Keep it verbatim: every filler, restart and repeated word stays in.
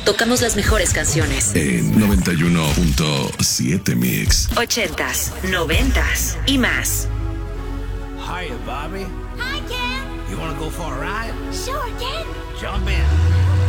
tocamos las mejores canciones. En noventa y uno punto siete Mix. Ochentas, noventas y más. Hiya, Bobby. Hi, Ken. You wanna go for a ride? Sure, Ken. Jump in.